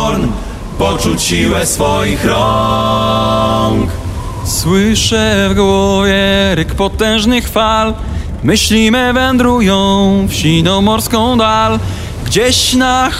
Horn, poczuć siłę swoich rąk. Słyszę w głowie ryk potężnych fal. Myśli me wędrują w siną morską dal. Gdzieś na